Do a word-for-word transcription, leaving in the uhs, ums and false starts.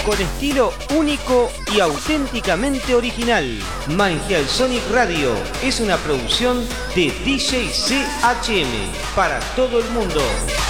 con estilo único y auténticamente original. Mangial Sonic Radio es una producción de D J C H M para todo el mundo.